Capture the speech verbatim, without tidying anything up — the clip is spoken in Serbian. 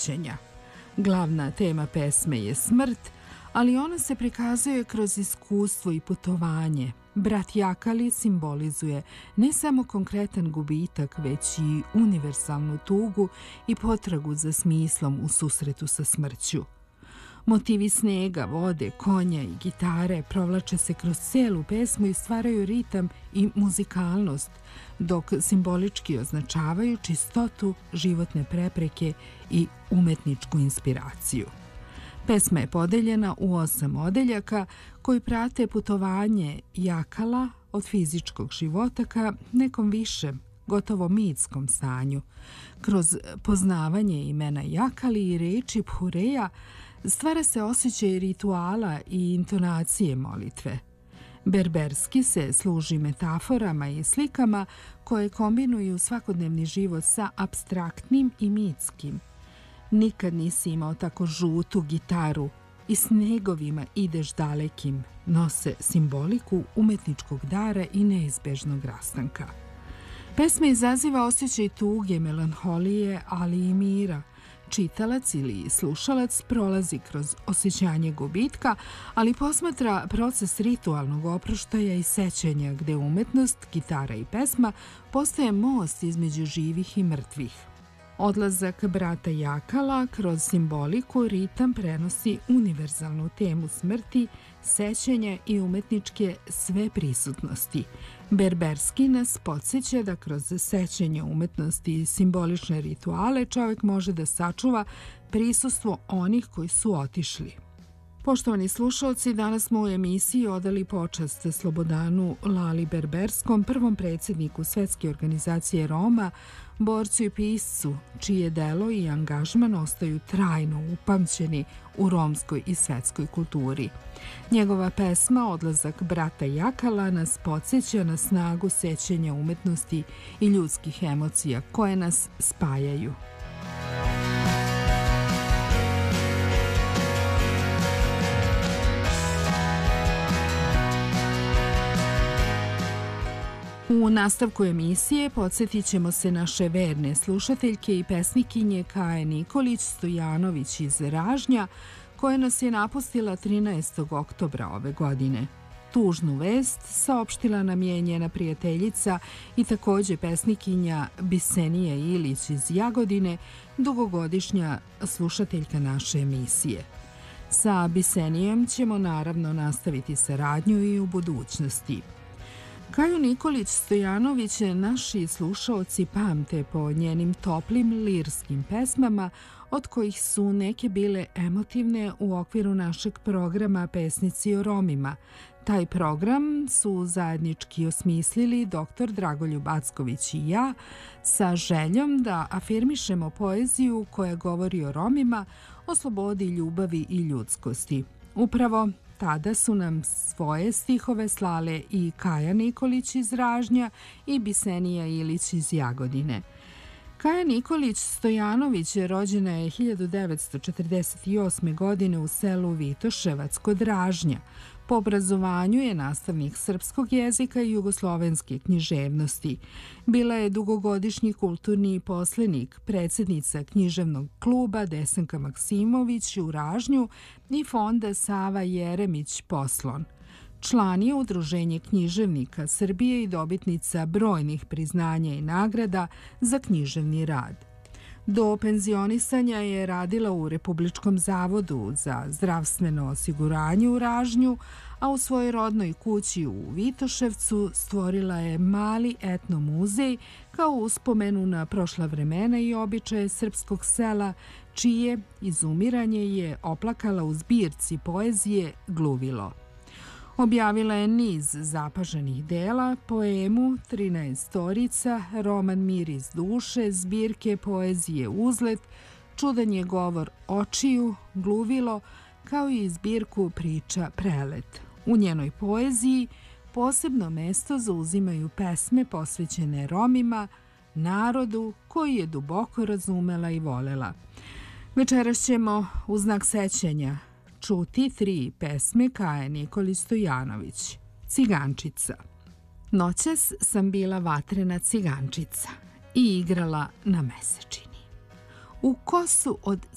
sećenja. Glavna tema pesme je smrt, ali ona se prikazuje kroz iskustvo i putovanje. Brat Jakali simbolizuje ne samo konkretan gubitak, već i univerzalnu tugu i potragu za smislom u susretu sa smrću. Motivi snega, vode, konja i gitare provlače se kroz celu pesmu i stvaraju ritam i muzikalnost, dok simbolički označavaju čistotu, životne prepreke i umetničku inspiraciju. Pesma je podeljena u osam odeljaka koji prate putovanje Jakala od fizičkog života ka nekom višem, gotovo mitskom stanju. Kroz poznavanje imena Jakali i reči Phureja stvara se osjećaj rituala i intonacije molitve. Berberski se služi metaforama i slikama koje kombinuju svakodnevni život sa apstraktnim i mitskim. Nikad nisi imao tako žutu gitaru i snegovima ideš dalekim, nose simboliku umetničkog dara i neizbežnog rastanka. Pesma izaziva osjećaj tuge, melanholije, ali i mira. Čitalac ili slušalac prolazi kroz osjećanje gubitka, ali posmatra proces ritualnog oproštaja i sećanja gde umetnost, gitara i pesma postaje most između živih i mrtvih. Odlazak brata Jakala kroz simboliku, ritam prenosi univerzalnu temu smrti, sećanja i umetničke sveprisutnosti. Berberski nas podsjeća da kroz sećanje umetnosti i simbolične rituale čovjek može da sačuva prisustvo onih koji su otišli. Poštovani slušalci, danas smo u emisiji odali počast Slobodanu Lali Berberskom, prvom predsjedniku Svetske organizacije Roma, borcu i piscu, čije delo i angažman ostaju trajno upamćeni u romskoj i svetskoj kulturi. Njegova pesma Odlazak brata Jakala nas podsjeća na snagu sećanja umetnosti i ljudskih emocija koje nas spajaju. U nastavku emisije podsjetit ćemo se naše verne slušateljke i pesnikinje Kaje Nikolić Stojanović iz Ražnja, koja nas je napustila trinaestog oktobra ove godine. Tužnu vest saopštila nam je njena prijateljica i također pesnikinja Bisenija Ilić iz Jagodine, dugogodišnja slušateljka naše emisije. Sa Bisenijom ćemo naravno nastaviti saradnju i u budućnosti. Kaju Nikolić Stojanović naši slušaoci pamte po njenim toplim lirskim pesmama, od kojih su neke bile emotivne u okviru našeg programa Pesnici o Romima. Taj program su zajednički osmislili doktor Dragoljub Acković i ja sa željom da afirmišemo poeziju koja govori o Romima, o slobodi, ljubavi i ljudskosti. Upravo tada su nam svoje stihove slale i Kaja Nikolić iz Ražnja i Bisenija Ilić iz Jagodine. Kaja Nikolić Stojanović rođena je hiljadu devetsto četrdeset osme. godine u selu Vitoševac kod Ražnja. Po obrazovanju je nastavnik srpskog jezika i jugoslovenske književnosti. Bila je dugogodišnji kulturni poslenik, predsjednica književnog kluba Desanka Maksimović u Ražnju i fonda Sava Jeremić Poslon. Član je Udruženje književnika Srbije i dobitnica brojnih priznanja i nagrada za književni rad. Do penzionisanja je radila u Republičkom zavodu za zdravstveno osiguranje u Ražnju, a u svojoj rodnoj kući u Vitoševcu stvorila je mali etno muzej kao uspomenu na prošla vremena i običaje srpskog sela, čije izumiranje je oplakala u zbirci poezije Gluvilo. Objavila je niz zapaženih dela, poemu Trinaestorica, roman Miris duše, zbirke poezije Uzlet, Čudan je govor očiju, Gluvilo, kao i zbirku priča Prelet. U njenoj poeziji posebno mesto zauzimaju pesme posvećene Romima, narodu koji je duboko razumela i volela. Večeras ćemo u znak sećanja čuti tri pesme Kaje Nikolić Stojanović. Cigančica. Noćas sam bila vatrena cigančica i igrala na mesečini. U kosu od